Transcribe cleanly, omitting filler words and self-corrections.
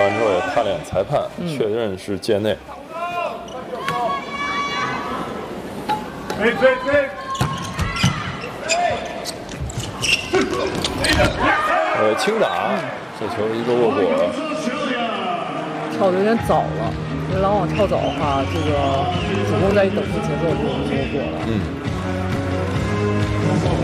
完之后也看了眼裁判，确认是界内。轻打，这球一个握过， 跳的有点早了。因为篮网跳早的话，这个主攻在于等速节奏就握过了。